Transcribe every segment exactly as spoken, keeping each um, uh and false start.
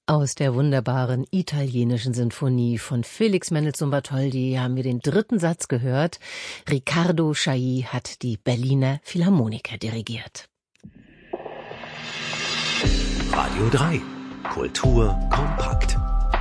Aus der wunderbaren italienischen Sinfonie von Felix Mendelssohn Bartholdy haben wir den dritten Satz gehört. Riccardo Chailly hat die Berliner Philharmoniker dirigiert. Radio drei. Kultur kompakt.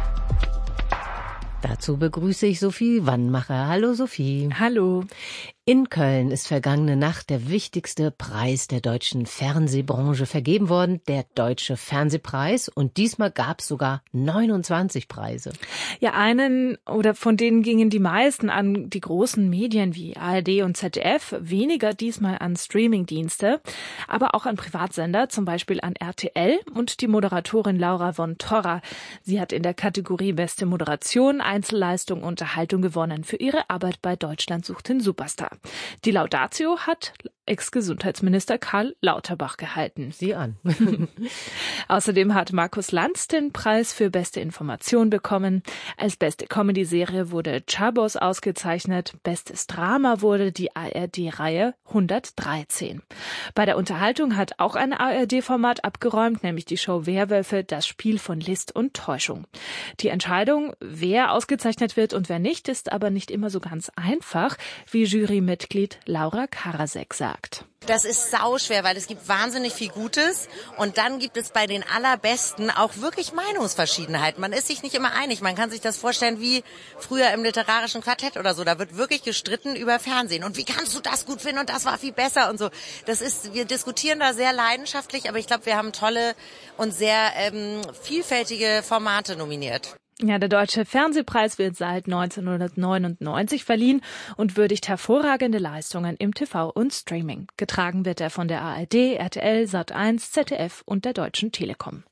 Dazu begrüße ich Sophie Wannmacher. Hallo Sophie. Hallo. In Köln ist vergangene Nacht der wichtigste Preis der deutschen Fernsehbranche vergeben worden, der Deutsche Fernsehpreis. Und diesmal gab es sogar neunundzwanzig Preise. Ja, einen oder von denen gingen die meisten an die großen Medien wie A R D und Z D F, weniger diesmal an Streamingdienste, aber auch an Privatsender, zum Beispiel an R T L und die Moderatorin Laura von Torra. Sie hat in der Kategorie Beste Moderation, Einzelleistung, Unterhaltung gewonnen für ihre Arbeit bei Deutschland sucht den Superstar. Die Laudatio hat Ex-Gesundheitsminister Karl Lauterbach gehalten. Sieh an. Außerdem hat Markus Lanz den Preis für beste Information bekommen. Als beste Comedy-Serie wurde Chabos ausgezeichnet. Bestes Drama wurde die A R D-Reihe hundertdreizehn. Bei der Unterhaltung hat auch ein A R D-Format abgeräumt, nämlich die Show Werwölfe, das Spiel von List und Täuschung. Die Entscheidung, wer ausgezeichnet wird und wer nicht, ist aber nicht immer so ganz einfach, wie Jurymitglied Laura Karasek sagt. Das ist sauschwer, weil es gibt wahnsinnig viel Gutes und dann gibt es bei den Allerbesten auch wirklich Meinungsverschiedenheiten. Man ist sich nicht immer einig. Man kann sich das vorstellen wie früher im literarischen Quartett oder so. Da wird wirklich gestritten über Fernsehen. Und wie kannst du das gut finden und das war viel besser und so. Das ist, wir diskutieren da sehr leidenschaftlich, aber ich glaube, wir haben tolle und sehr ähm, vielfältige Formate nominiert. Ja, der Deutsche Fernsehpreis wird seit neunzehnhundertneunundneunzig verliehen und würdigt hervorragende Leistungen im T V und Streaming. Getragen wird er von der A R D, R T L, Sat eins, Z D F und der Deutschen Telekom.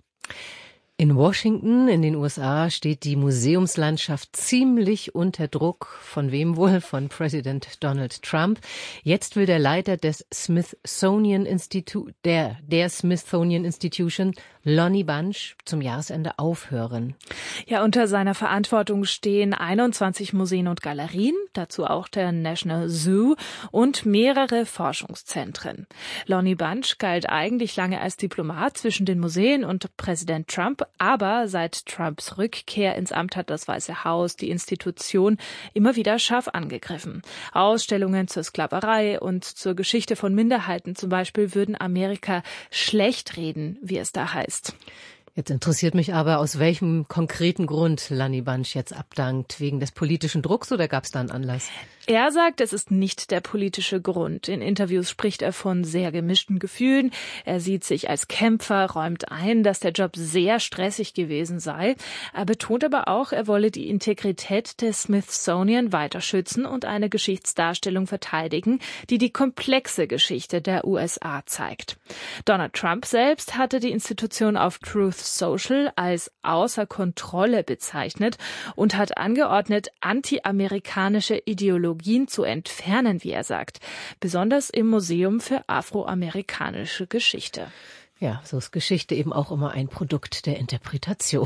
In Washington, in den U S A, steht die Museumslandschaft ziemlich unter Druck. Von wem wohl? Von Präsident Donald Trump. Jetzt will der Leiter des Smithsonian Institute, der, der Smithsonian Institution, Lonnie Bunch, zum Jahresende aufhören. Ja, unter seiner Verantwortung stehen einundzwanzig Museen und Galerien, dazu auch der National Zoo und mehrere Forschungszentren. Lonnie Bunch galt eigentlich lange als Diplomat zwischen den Museen und Präsident Trump, aber seit Trumps Rückkehr ins Amt hat das Weiße Haus die Institution immer wieder scharf angegriffen. Ausstellungen zur Sklaverei und zur Geschichte von Minderheiten zum Beispiel würden Amerika schlecht reden, wie es da heißt. Jetzt interessiert mich aber, aus welchem konkreten Grund Lonnie Bunch jetzt abdankt. Wegen des politischen Drucks oder gab es da einen Anlass? Er sagt, es ist nicht der politische Grund. In Interviews spricht er von sehr gemischten Gefühlen. Er sieht sich als Kämpfer, räumt ein, dass der Job sehr stressig gewesen sei. Er betont aber auch, er wolle die Integrität des Smithsonian weiter schützen und eine Geschichtsdarstellung verteidigen, die die komplexe Geschichte der U S A zeigt. Donald Trump selbst hatte die Institution auf Truth Social als außer Kontrolle bezeichnet und hat angeordnet, anti-amerikanische Ideologien zu entfernen, wie er sagt, besonders im Museum für afroamerikanische Geschichte. Ja, so ist Geschichte eben auch immer ein Produkt der Interpretation.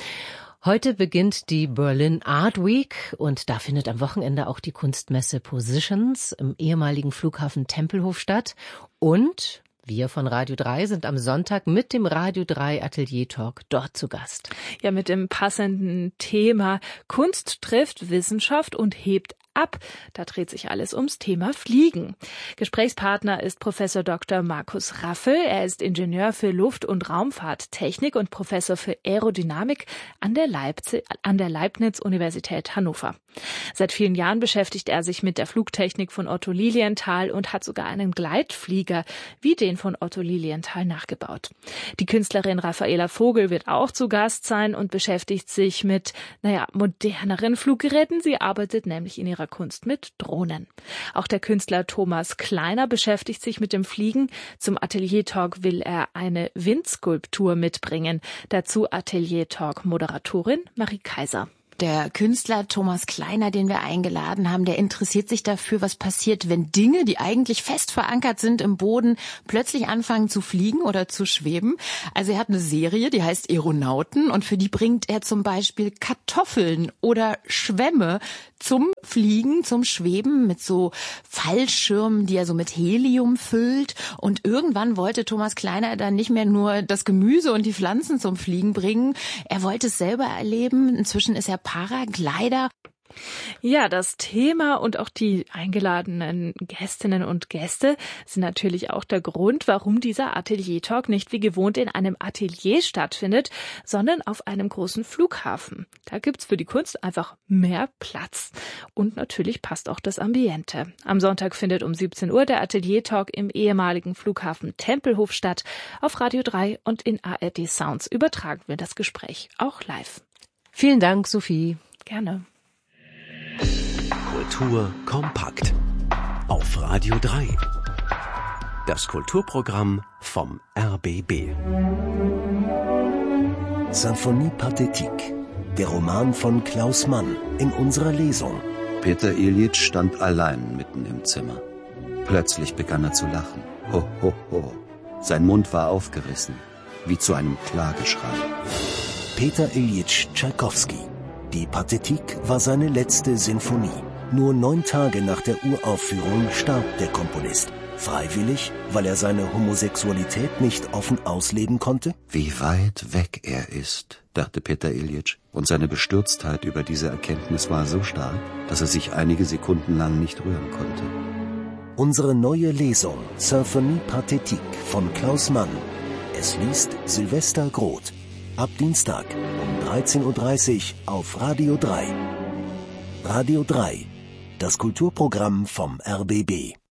Heute beginnt die Berlin Art Week und da findet am Wochenende auch die Kunstmesse Positions im ehemaligen Flughafen Tempelhof statt. Und wir von Radio drei sind am Sonntag mit dem Radio drei Atelier Talk dort zu Gast. Ja, mit dem passenden Thema Kunst trifft Wissenschaft und hebt ab. Da dreht sich alles ums Thema Fliegen. Gesprächspartner ist Professor Doktor Markus Raffel. Er ist Ingenieur für Luft- und Raumfahrttechnik und Professor für Aerodynamik an der, Leipzig, an der Leibniz-Universität Hannover. Seit vielen Jahren beschäftigt er sich mit der Flugtechnik von Otto Lilienthal und hat sogar einen Gleitflieger wie den von Otto Lilienthal nachgebaut. Die Künstlerin Raffaela Vogel wird auch zu Gast sein und beschäftigt sich mit, naja, moderneren Fluggeräten. Sie arbeitet nämlich in ihrer Kunst mit Drohnen. Auch der Künstler Thomas Kleiner beschäftigt sich mit dem Fliegen. Zum Atelier Talk will er eine Windskulptur mitbringen. Dazu Atelier Talk Moderatorin Marie Kaiser. Der Künstler Thomas Kleiner, den wir eingeladen haben, der interessiert sich dafür, was passiert, wenn Dinge, die eigentlich fest verankert sind im Boden, plötzlich anfangen zu fliegen oder zu schweben. Also er hat eine Serie, die heißt Aeronauten, und für die bringt er zum Beispiel Kartoffeln oder Schwämme zum Fliegen, zum Schweben mit so Fallschirmen, die er so mit Helium füllt. Und irgendwann wollte Thomas Kleiner dann nicht mehr nur das Gemüse und die Pflanzen zum Fliegen bringen. Er wollte es selber erleben. Inzwischen ist er Paraglider. Ja, das Thema und auch die eingeladenen Gästinnen und Gäste sind natürlich auch der Grund, warum dieser Atelier-Talk nicht wie gewohnt in einem Atelier stattfindet, sondern auf einem großen Flughafen. Da gibt's für die Kunst einfach mehr Platz. Und natürlich passt auch das Ambiente. Am Sonntag findet um siebzehn Uhr der Atelier-Talk im ehemaligen Flughafen Tempelhof statt. Auf Radio drei und in A R D Sounds übertragen wir das Gespräch auch live. Vielen Dank, Sophie. Gerne. Kultur kompakt auf Radio drei. Das Kulturprogramm vom R B B. Symphonie Pathétique, der Roman von Klaus Mann, in unserer Lesung. Peter Iljitsch stand allein mitten im Zimmer. Plötzlich begann er zu lachen. Ho, ho, ho. Sein Mund war aufgerissen, wie zu einem Klageschrei. Peter Iljitsch Tschaikowski. Die Pathétique war seine letzte Sinfonie. Nur neun Tage nach der Uraufführung starb der Komponist. Freiwillig, weil er seine Homosexualität nicht offen ausleben konnte? Wie weit weg er ist, dachte Peter Iljitsch. Und seine Bestürztheit über diese Erkenntnis war so stark, dass er sich einige Sekunden lang nicht rühren konnte. Unsere neue Lesung, Symphonie Pathétique von Klaus Mann. Es liest Sylvester Groth. Ab Dienstag um dreizehn Uhr dreißig auf Radio drei. Radio drei, das Kulturprogramm vom R B B.